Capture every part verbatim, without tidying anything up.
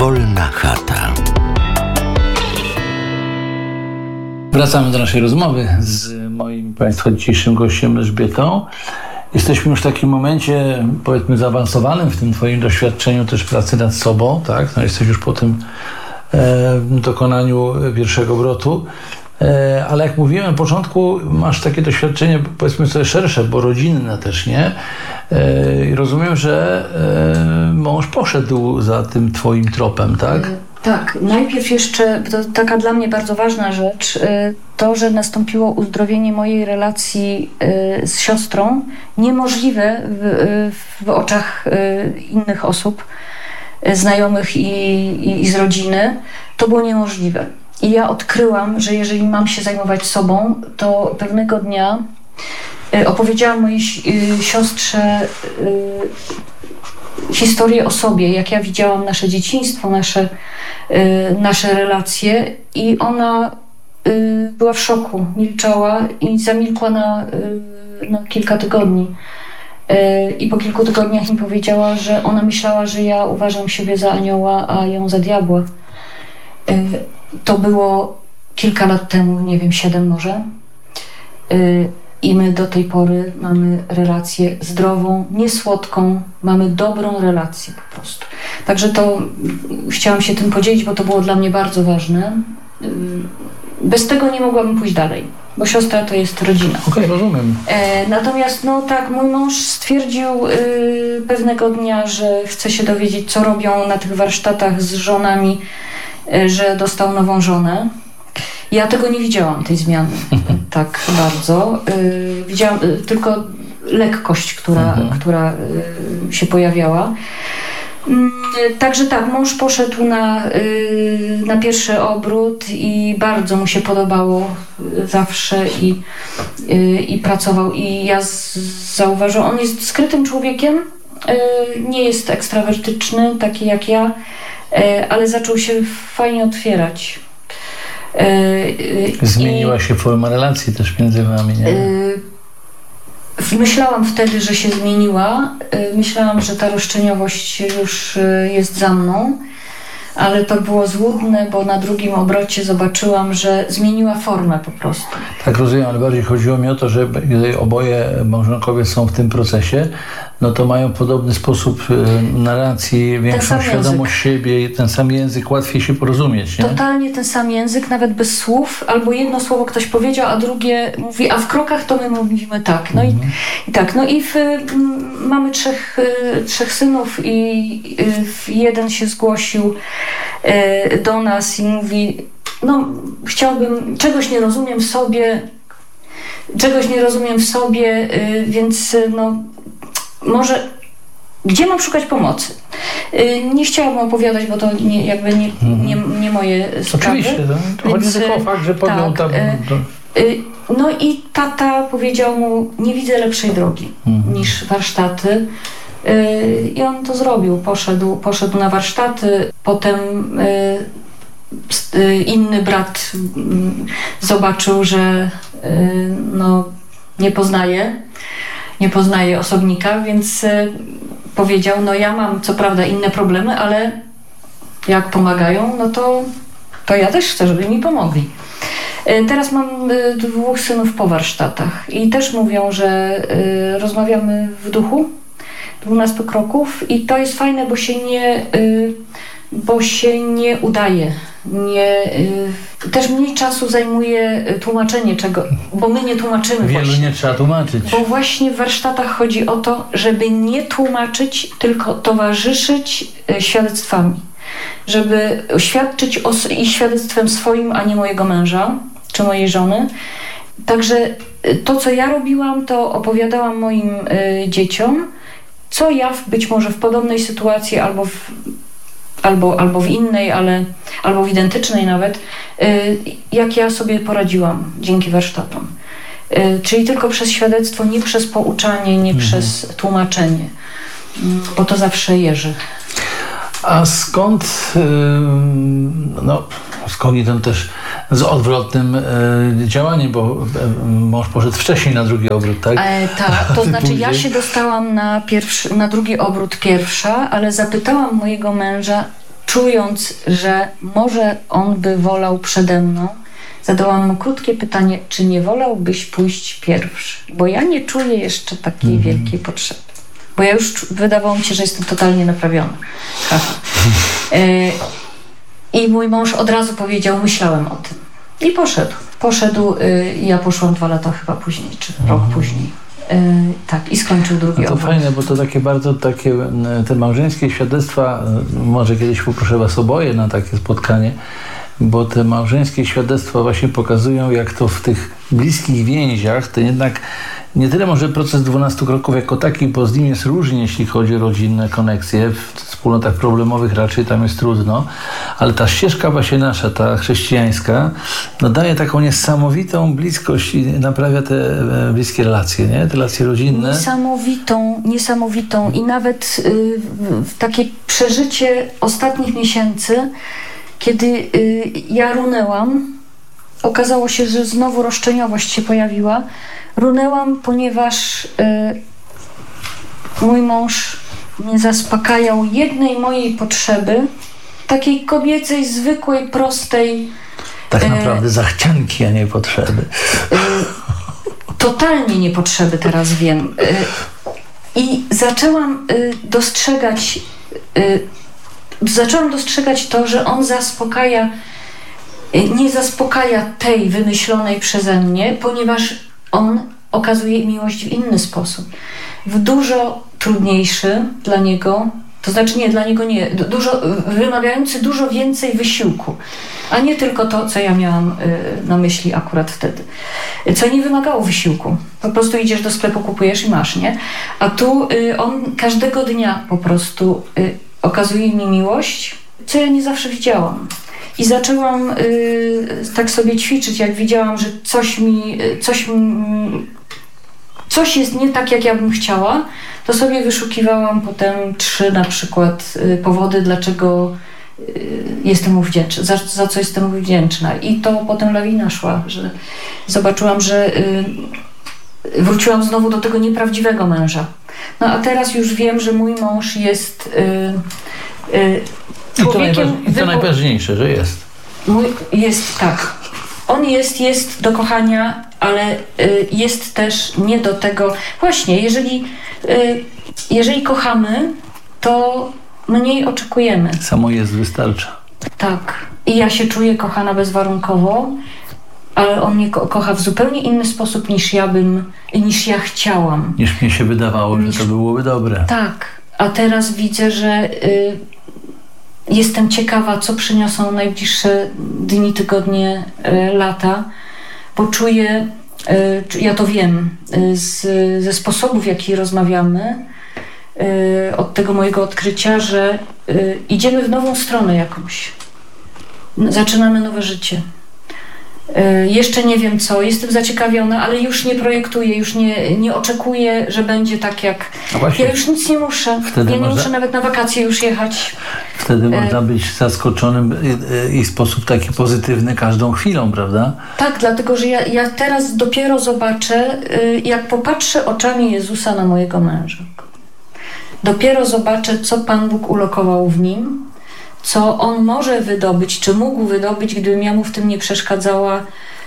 Wolna chata. Wracamy do naszej rozmowy z moim Państwa dzisiejszym gościem Elżbietą. Jesteśmy już w takim momencie, powiedzmy, zaawansowanym w tym Twoim doświadczeniu też pracy nad sobą, tak? No, jesteś już po tym e, dokonaniu pierwszego obrotu. E, ale jak mówiłem na początku, masz takie doświadczenie, powiedzmy sobie szersze, bo rodzinne też, nie? E, I rozumiem, że e, mąż poszedł za tym Twoim tropem, tak? Tak, najpierw jeszcze, to taka dla mnie bardzo ważna rzecz, to, że nastąpiło uzdrowienie mojej relacji z siostrą, niemożliwe w, w oczach innych osób, znajomych i, i, i z rodziny, to było niemożliwe. I ja odkryłam, że jeżeli mam się zajmować sobą, to pewnego dnia opowiedziałam mojej siostrze historię o sobie, jak ja widziałam nasze dzieciństwo, nasze, y, nasze relacje i ona y, była w szoku, milczała i zamilkła na, y, na kilka tygodni. Y, I po kilku tygodniach mi powiedziała, że ona myślała, że ja uważam siebie za anioła, a ją za diabła. Y, to było kilka lat temu, nie wiem, siedem może. Y, I my do tej pory mamy relację zdrową, niesłodką, mamy dobrą relację po prostu. Także to chciałam się tym podzielić, bo to było dla mnie bardzo ważne. Bez tego nie mogłabym pójść dalej, bo siostra to jest rodzina. Okej, okay, rozumiem. E, natomiast no tak, mój mąż stwierdził y, pewnego dnia, że chce się dowiedzieć, co robią na tych warsztatach z żonami, y, że dostał nową żonę. Ja tego nie widziałam, tej zmiany tak bardzo. Yy, widziałam yy, tylko lekkość, która, mhm. która yy, się pojawiała. Yy, także tak, mąż poszedł na, yy, na pierwszy obrót i bardzo mu się podobało yy, zawsze i, yy, i pracował. I ja z, zauważyłam, on jest skrytym człowiekiem, yy, nie jest ekstrawertyczny, taki jak ja, yy, ale zaczął się fajnie otwierać. Zmieniła I, się forma relacji też między wami, nie? Myślałam wtedy, że się zmieniła. Myślałam, że ta roszczeniowość już jest za mną, ale to było złudne, bo na drugim obrocie zobaczyłam, że zmieniła formę po prostu. Tak, rozumiem, ale bardziej chodziło mi o to, że gdy oboje małżonkowie są w tym procesie, no to mają podobny sposób narracji, większą świadomość siebie i ten sam język, łatwiej się porozumieć, nie? Totalnie ten sam język, nawet bez słów, albo jedno słowo ktoś powiedział, a drugie mówi, a w krokach to my mówimy tak. No mhm. i, i tak, no i w, m, mamy trzech, y, trzech synów i y, jeden się zgłosił y, do nas i mówi, no chciałbym, czegoś nie rozumiem w sobie, czegoś nie rozumiem w sobie, y, więc y, no może gdzie mam szukać pomocy? Yy, nie chciałabym opowiadać, bo to nie, jakby nie, nie, nie moje sprawy. Oczywiście, to, to chodzi Więc, tylko o fakt, że podjął tak, tam... To... Yy, no i tata powiedział mu, nie widzę lepszej drogi mhm. niż warsztaty. Yy, I on to zrobił. Poszedł, poszedł na warsztaty, potem yy, yy, inny brat yy, zobaczył, że yy, no, nie poznaje nie poznaje osobnika, więc y, powiedział, no ja mam co prawda inne problemy, ale jak pomagają, no to, to ja też chcę, żeby mi pomogli. Y, teraz mam y, dwóch synów po warsztatach i też mówią, że y, rozmawiamy w duchu dwunastu kroków i to jest fajne, bo się nie, y, bo się nie udaje. Nie, y, też mniej czasu zajmuje tłumaczenie czego, bo my nie tłumaczymy. Wielu właśnie. nie trzeba tłumaczyć. Bo właśnie w warsztatach chodzi o to, żeby nie tłumaczyć, tylko towarzyszyć y, świadectwami. Żeby świadczyć o, i świadectwem swoim, a nie mojego męża, czy mojej żony. Także y, to, co ja robiłam, to opowiadałam moim y, dzieciom, co ja w, być może w podobnej sytuacji albo w Albo, albo w innej, ale, albo w identycznej nawet, y, jak ja sobie poradziłam dzięki warsztatom. Y, czyli tylko przez świadectwo, nie przez pouczanie, nie mhm. przez tłumaczenie, y, bo to zawsze jeży. A skąd, yy, no skąd ten też z odwrotnym yy, działaniem, bo yy, mąż poszedł wcześniej na drugi obrót, tak? E, tak, to znaczy ja się dostałam na, pierwszy, na drugi obrót pierwsza, ale zapytałam mojego męża, czując, że może on by wolał przede mną, zadałam mu krótkie pytanie, czy nie wolałbyś pójść pierwszy? Bo ja nie czuję jeszcze takiej mm. wielkiej potrzeby. Bo ja już wydawało mi się, że jestem totalnie naprawiona. I mój mąż od razu powiedział, myślałem o tym. I poszedł. Poszedł i ja poszłam dwa lata chyba później, czy rok mm. później. Yy, tak, i skończył drugi no to obóz. Fajne, bo to takie bardzo takie te małżeńskie świadectwa, może kiedyś poproszę was oboje na takie spotkanie, bo te małżeńskie świadectwa właśnie pokazują, jak to w tych bliskich więziach, to jednak nie tyle może proces dwunastu kroków jako taki, bo z nim jest różnie, jeśli chodzi o rodzinne koneksje. W wspólnotach problemowych raczej tam jest trudno, ale ta ścieżka właśnie nasza, ta chrześcijańska, no daje taką niesamowitą bliskość i naprawia te bliskie relacje, nie? Te relacje rodzinne. Niesamowitą, niesamowitą i nawet y, takie przeżycie ostatnich miesięcy, kiedy y, ja runęłam, okazało się, że znowu roszczeniowość się pojawiła. Runęłam, ponieważ y, mój mąż nie zaspokajał jednej mojej potrzeby, takiej kobiecej, zwykłej, prostej. Tak naprawdę y, zachcianki, a nie potrzeby. Y, totalnie niepotrzeby, teraz wiem. Y, I zaczęłam y, dostrzegać, y, zaczęłam dostrzegać to, że on zaspokaja, y, nie zaspokaja tej wymyślonej przeze mnie, ponieważ on okazuje miłość w inny sposób. W dużo trudniejszy dla niego, to znaczy nie, dla niego nie, dużo, wymagający dużo więcej wysiłku, a nie tylko to, co ja miałam y, na myśli akurat wtedy. Co nie wymagało wysiłku. Po prostu idziesz do sklepu, kupujesz i masz, nie? A tu y, on każdego dnia po prostu y, okazuje mi miłość, co ja nie zawsze widziałam. I zaczęłam y, tak sobie ćwiczyć, jak widziałam, że coś mi, coś, coś jest nie tak, jak ja bym chciała, to sobie wyszukiwałam potem trzy na przykład y, powody, dlaczego y, jestem mu wdzięczna, za, za co jestem mu wdzięczna. I to potem lawina szła, że zobaczyłam, że y, wróciłam znowu do tego nieprawdziwego męża. No a teraz już wiem, że mój mąż jest y, y, I to, najważ- i to najważniejsze, że jest. Mój, jest, tak. On jest, jest do kochania, ale y, jest też nie do tego. Właśnie, jeżeli, y, jeżeli kochamy, to mniej oczekujemy. Samo jest, wystarcza. Tak. I ja się czuję kochana bezwarunkowo, ale on mnie ko- kocha w zupełnie inny sposób niż ja bym, niż ja chciałam. Niż mi się wydawało, niż... że to byłoby dobre. Tak. A teraz widzę, że y, jestem ciekawa, co przyniosą najbliższe dni, tygodnie, y, lata, bo czuję, y, ja to wiem, y, z, ze sposobów, w jaki rozmawiamy, y, od tego mojego odkrycia, że y, idziemy w nową stronę jakąś. Zaczynamy nowe życie. Y, jeszcze nie wiem co, jestem zaciekawiona, ale już nie projektuję, już nie, nie oczekuję, że będzie tak jak... Ja już nic nie muszę. Wtedy ja nie można... muszę nawet na wakacje już jechać. Wtedy można być zaskoczonym i w sposób taki pozytywny każdą chwilą, prawda? Tak, dlatego, że ja, ja teraz dopiero zobaczę, jak popatrzę oczami Jezusa na mojego męża. Dopiero zobaczę, co Pan Bóg ulokował w nim, co on może wydobyć, czy mógł wydobyć, gdybym ja mu w tym nie przeszkadzała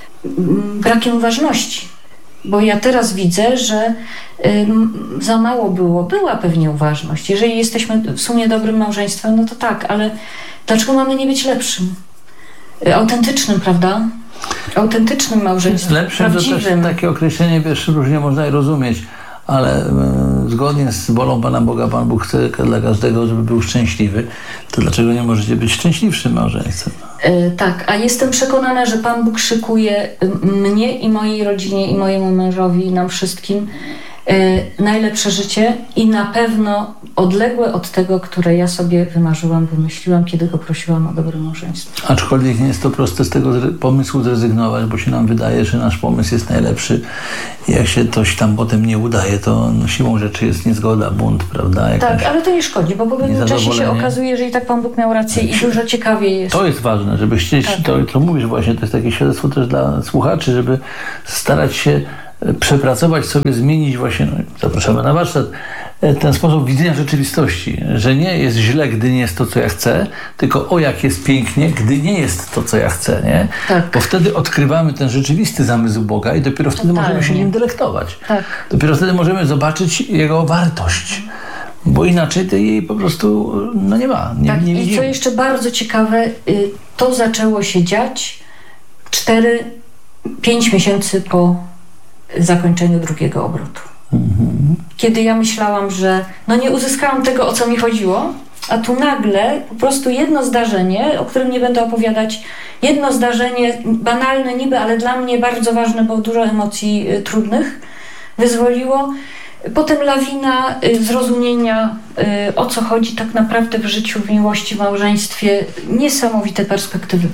brakiem uważności. Bo ja teraz widzę, że y, za mało było. Była pewnie uważność. Jeżeli jesteśmy w sumie dobrym małżeństwem, no to tak, ale dlaczego mamy nie być lepszym? Y, autentycznym, prawda? Autentycznym małżeństwem, lepszym, prawdziwym. To też takie określenie, wiesz, różnie można je rozumieć, ale y, zgodnie z wolą Pana Boga, Pan Bóg chce dla każdego, żeby był szczęśliwy, to dlaczego nie możecie być szczęśliwszym małżeństwem? Yy, tak, a jestem przekonana, że Pan Bóg szykuje mnie i mojej rodzinie i mojemu mężowi, nam wszystkim yy, najlepsze życie i na pewno odległe od tego, które ja sobie wymarzyłam, wymyśliłam, kiedy go prosiłam o dobre małżeństwo. Aczkolwiek nie jest to proste z tego pomysłu zrezygnować, bo się nam wydaje, że nasz pomysł jest najlepszy. I jak się coś tam potem nie udaje, to no, siłą rzeczy jest niezgoda, bunt, prawda? Jakaś tak, ale to nie szkodzi, bo po pewnym czasie się okazuje, że i tak Pan Bóg miał rację i dużo ciekawiej jest. To jest ważne, żeby chcieć, tak. to co mówisz właśnie, to jest takie świadectwo też dla słuchaczy, żeby starać się przepracować sobie, zmienić właśnie, no, zapraszamy na warsztat, ten sposób widzenia rzeczywistości, że nie jest źle, gdy nie jest to, co ja chcę, tylko o jak jest pięknie, gdy nie jest to, co ja chcę, nie? Tak. Bo wtedy odkrywamy ten rzeczywisty zamysł Boga i dopiero wtedy Totalnie. możemy się nim delektować. Tak. Dopiero wtedy możemy zobaczyć jego wartość, bo inaczej to jej po prostu no nie ma, nie, Tak. nie I widzimy. co jeszcze bardzo ciekawe, y, to zaczęło się dziać cztery, pięć miesięcy po zakończeniu drugiego obrotu. Mhm. Kiedy ja myślałam, że no nie uzyskałam tego, o co mi chodziło, a tu nagle po prostu jedno zdarzenie, o którym nie będę opowiadać, jedno zdarzenie, banalne niby, ale dla mnie bardzo ważne, bo dużo emocji y, trudnych wyzwoliło. Potem lawina y, zrozumienia, y, o co chodzi tak naprawdę w życiu, w miłości, w małżeństwie. Niesamowite perspektywy.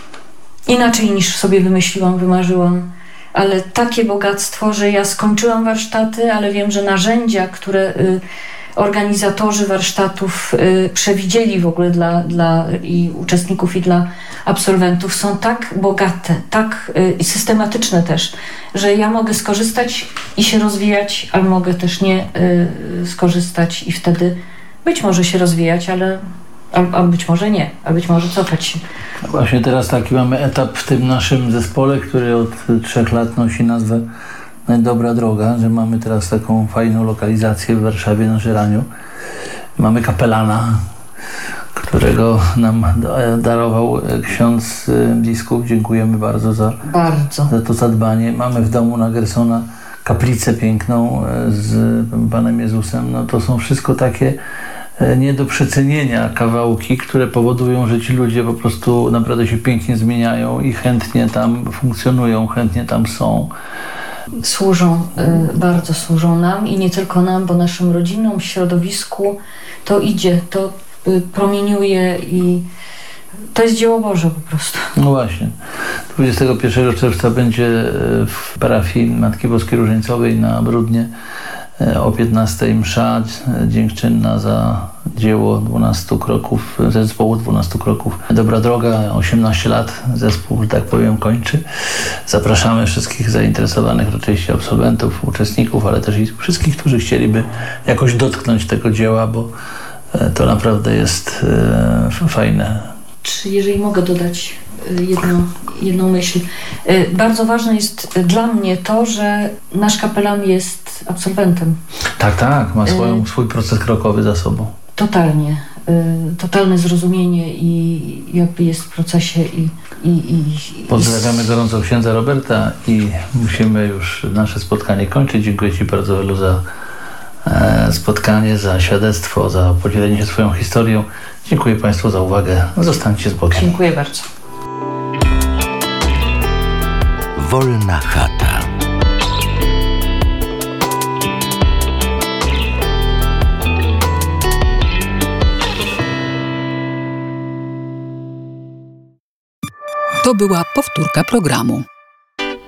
Inaczej niż sobie wymyśliłam, wymarzyłam. Ale takie bogactwo, że ja skończyłam warsztaty, ale wiem, że narzędzia, które y, organizatorzy warsztatów y, przewidzieli w ogóle dla, dla i uczestników, i dla absolwentów, są tak bogate, tak y, systematyczne też, że ja mogę skorzystać i się rozwijać, ale mogę też nie y, skorzystać i wtedy być może się rozwijać, ale a, a być może nie, a być może cofać się. Właśnie teraz taki mamy etap w tym naszym zespole, który od trzech lat nosi nazwę Dobra Droga, że mamy teraz taką fajną lokalizację w Warszawie na Żeraniu. Mamy kapelana, którego nam darował ksiądz biskup. Dziękujemy bardzo za, Bardzo. za to zadbanie. Mamy w domu na Gersona kaplicę piękną z Panem Jezusem. No to są wszystko takie nie do przecenienia kawałki, które powodują, że ci ludzie po prostu naprawdę się pięknie zmieniają i chętnie tam funkcjonują, chętnie tam są. Służą, y, bardzo służą nam i nie tylko nam, bo naszym rodzinom, środowisku to idzie, to y, promieniuje i to jest dzieło Boże po prostu. No właśnie. dwudziestego pierwszego czerwca będzie w parafii Matki Boskiej Różańcowej na Brudnie o piętnastej msza dziękczynna za dzieło dwunastu kroków, zespołu dwunastu kroków. Dobra Droga, osiemnaście lat zespół, że tak powiem, kończy. Zapraszamy wszystkich zainteresowanych, oczywiście absolwentów, uczestników, ale też i wszystkich, którzy chcieliby jakoś dotknąć tego dzieła, bo to naprawdę jest e, fajne. Czy jeżeli mogę dodać jedną, jedną myśl. Bardzo ważne jest dla mnie to, że nasz kapelan jest absolwentem. Tak, tak, ma swoją, swój proces krokowy za sobą. Totalnie. Totalne zrozumienie i jakby jest w procesie i... i, i Pozdrawiamy gorąco księdza Roberta i musimy już nasze spotkanie kończyć. Dziękuję Ci bardzo, Elu, za spotkanie, za świadectwo, za podzielenie się swoją historią. Dziękuję Państwu za uwagę. Zostańcie z Bogiem. Dziękuję bardzo. Wolna chata. To była powtórka programu.